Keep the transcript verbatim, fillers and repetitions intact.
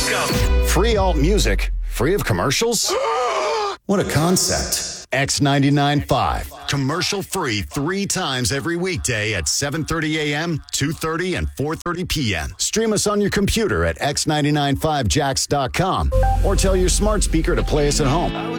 Let's go. Free alt music, free of commercials? What a concept. X ninety-nine point five. Commercial free three times every weekday at seven thirty a.m., two thirty, and four thirty p.m. Stream us on your computer at x nine nine five jacks dot com or tell your smart speaker to play us at home.